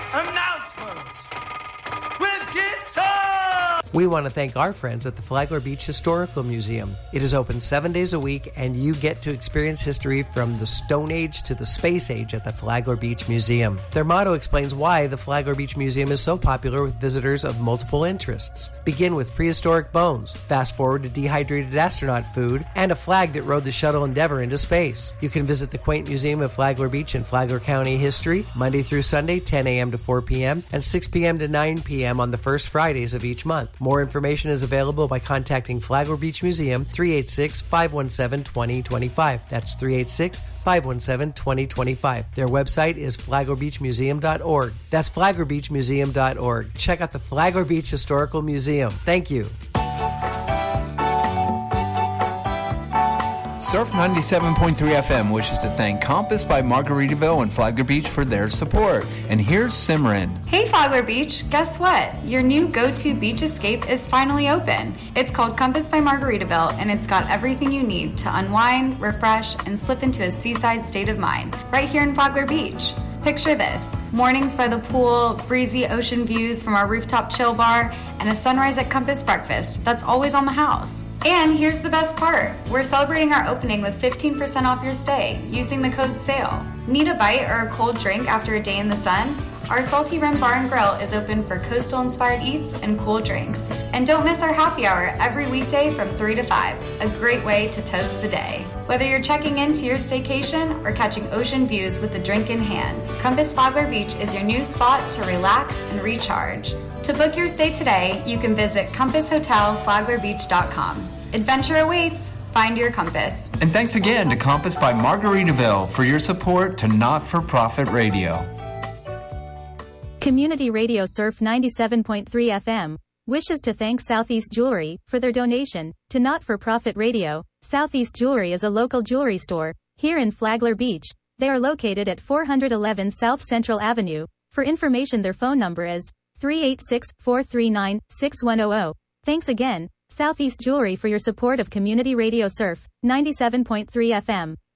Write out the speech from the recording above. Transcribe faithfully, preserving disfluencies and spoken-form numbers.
Announcements with guitar! We want to thank our friends at the Flagler Beach Historical Museum. It is open seven days a week, and you get to experience history from the Stone Age to the Space Age at the Flagler Beach Museum. Their motto explains why the Flagler Beach Museum is so popular with visitors of multiple interests. Begin with prehistoric bones, fast forward to dehydrated astronaut food, and a flag that rode the shuttle Endeavour into space. You can visit the quaint Museum of Flagler Beach and Flagler County history Monday through Sunday, ten a.m. to four p.m. and six p.m. to nine p.m. on the first Fridays of each month. More information is available by contacting Flagler Beach Museum, three eight six, five one seven, two zero two five. That's three eight six, five one seven, two zero two five. Their website is flagler beach museum dot org. That's flagler beach museum dot org. Check out the Flagler Beach Historical Museum. Thank you. Surf ninety-seven point three F M wishes to thank Compass by Margaritaville and Flagler Beach for their support. And here's Simran. Hey Flagler Beach, guess what? Your new go-to beach escape is finally open. It's called Compass by Margaritaville, and it's got everything you need to unwind, refresh, and slip into a seaside state of mind right here in Flagler Beach. Picture this: mornings by the pool, breezy ocean views from our rooftop chill bar, and a sunrise at Compass breakfast that's always on the house. And here's the best part. We're celebrating our opening with fifteen percent off your stay using the code SALE. Need a bite or a cold drink after a day in the sun? Our Salty Rim Bar and Grill is open for coastal-inspired eats and cool drinks. And don't miss our happy hour every weekday from three to five, a great way to toast the day. Whether you're checking into your staycation or catching ocean views with a drink in hand, Compass Flagler Beach is your new spot to relax and recharge. To book your stay today, you can visit compass hotel flagler beach dot com. Adventure awaits. Find your compass. And thanks again to Compass by Margaritaville for your support to Not-for-Profit Radio. Community Radio Surf ninety-seven point three F M wishes to thank Southeast Jewelry for their donation to Not-for-Profit Radio. Southeast Jewelry is a local jewelry store here in Flagler Beach. They are located at four eleven South Central Avenue. For information, their phone number is three eight six, four three nine, six one zero zero. Thanks again, Southeast Jewelry, for your support of Community Radio Surf ninety-seven point three F M.